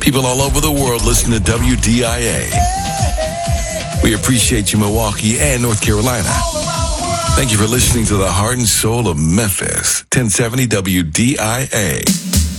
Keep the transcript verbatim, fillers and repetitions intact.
People all over the world listen to W D I A. We appreciate you, Milwaukee and North Carolina. Thank you for listening to the heart and soul of Memphis. ten seventy W D I A.